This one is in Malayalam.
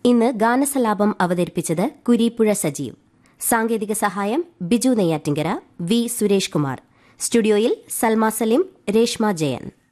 ഇന്ന് ഗാനസലാപം അവതരിപ്പിച്ചത് കുരീപ്പുഴ സജീവ്. സാങ്കേതിക സഹായം ബിജു നെയ്യാറ്റിങ്കര, വി സുരേഷ് കുമാർ. സ്റ്റുഡിയോയിൽ സൽമ സലിം, രേഷ്മ ജയൻ.